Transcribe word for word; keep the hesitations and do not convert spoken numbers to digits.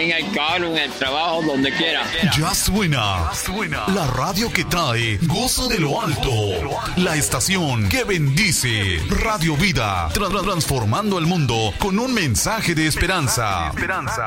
en el carro, en el trabajo, donde quiera. Ya suena, la radio que trae gozo de lo alto, la estación que bendice, Radio Vida, tra- transformando el mundo con un mensaje de esperanza. esperanza.